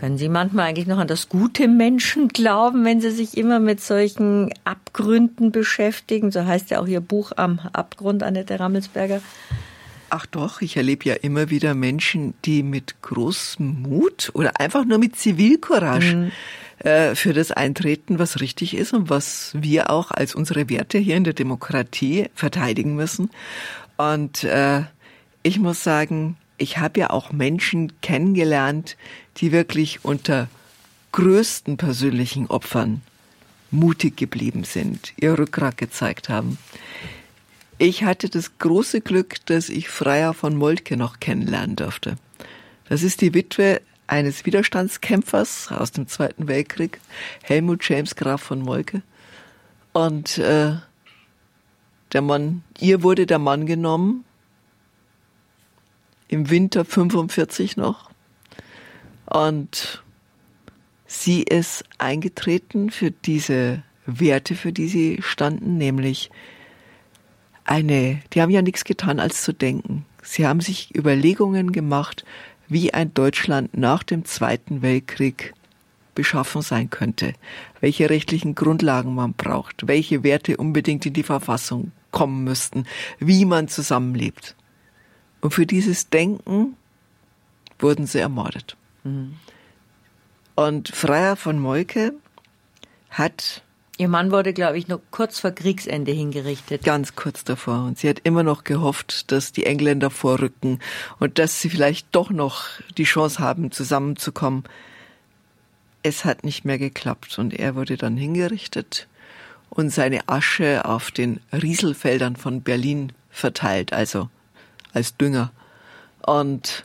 Können Sie manchmal eigentlich noch an das gute Menschen glauben, wenn Sie sich immer mit solchen Abgründen beschäftigen? So heißt ja auch Ihr Buch Am Abgrund, Annette Rammelsberger. Ach doch, ich erlebe ja immer wieder Menschen, die mit großem Mut oder einfach nur mit Zivilcourage für das eintreten, was richtig ist und was wir auch als unsere Werte hier in der Demokratie verteidigen müssen. Und ich muss sagen, ich habe ja auch Menschen kennengelernt, die wirklich unter größten persönlichen Opfern mutig geblieben sind, ihr Rückgrat gezeigt haben. Ich hatte das große Glück, dass ich Freya von Moltke noch kennenlernen durfte. Das ist die Witwe eines Widerstandskämpfers aus dem Zweiten Weltkrieg, Helmut James Graf von Moltke. Und ihr wurde der Mann genommen, im Winter 45 noch. Und sie ist eingetreten für diese Werte, für die sie standen, nämlich die haben ja nichts getan, als zu denken. Sie haben sich Überlegungen gemacht, wie ein Deutschland nach dem Zweiten Weltkrieg beschaffen sein könnte, welche rechtlichen Grundlagen man braucht, welche Werte unbedingt in die Verfassung kommen müssten, wie man zusammenlebt. Und für dieses Denken wurden sie ermordet. Mhm. Und Freya von Moltke hat... Ihr Mann wurde, glaube ich, noch kurz vor Kriegsende hingerichtet. Ganz kurz davor. Und sie hat immer noch gehofft, dass die Engländer vorrücken und dass sie vielleicht doch noch die Chance haben, zusammenzukommen. Es hat nicht mehr geklappt und er wurde dann hingerichtet und seine Asche auf den Rieselfeldern von Berlin verteilt, also als Dünger. Und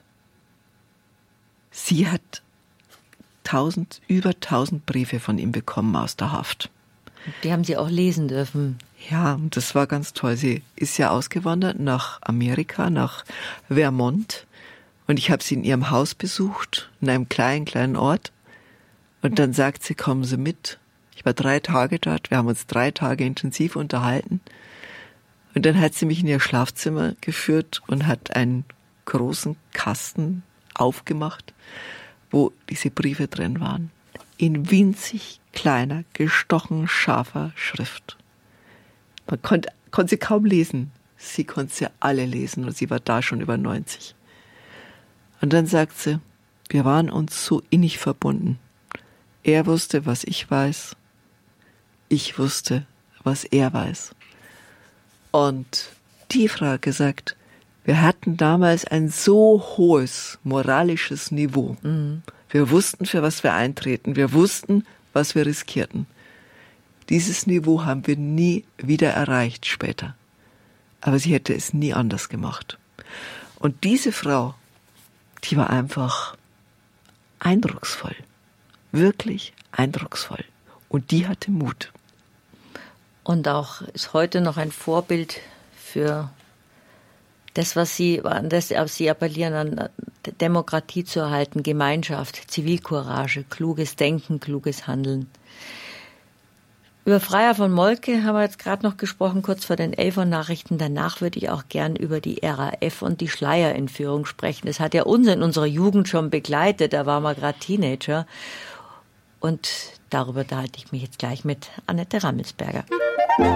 sie hat über 1000 Briefe von ihm bekommen aus der Haft. Die haben Sie auch lesen dürfen. Ja, und das war ganz toll. Sie ist ja ausgewandert nach Amerika, nach Vermont. Und ich habe sie in ihrem Haus besucht, in einem kleinen Ort. Und dann sagt sie, kommen Sie mit. Ich war 3 Tage dort. Wir haben uns 3 Tage intensiv unterhalten. Und dann hat sie mich in ihr Schlafzimmer geführt und hat einen großen Kasten aufgemacht, wo diese Briefe drin waren. In winzig kleiner, gestochen scharfer Schrift. Man konnte sie kaum lesen. Sie konnte sie alle lesen und sie war da schon über 90. Und dann sagt sie, wir waren uns so innig verbunden. Er wusste, was ich weiß. Ich wusste, was er weiß. Und die Frau hat gesagt, wir hatten damals ein so hohes moralisches Niveau. Mhm. Wir wussten, für was wir eintreten. Wir wussten, was wir riskierten. Dieses Niveau haben wir nie wieder erreicht später. Aber sie hätte es nie anders gemacht. Und diese Frau, die war einfach eindrucksvoll. Wirklich eindrucksvoll. Und die hatte Mut. Und auch ist heute noch ein Vorbild für das, Sie appellieren, an Demokratie zu erhalten, Gemeinschaft, Zivilcourage, kluges Denken, kluges Handeln. Über Freya von Moltke haben wir jetzt gerade noch gesprochen, kurz vor den 11 Uhr Nachrichten. Danach würde ich auch gern über die RAF und die Schleierentführung sprechen. Das hat ja uns in unserer Jugend schon begleitet, da waren wir gerade Teenager. Und darüber unterhalte ich mich jetzt gleich mit Annette Rammelsberger.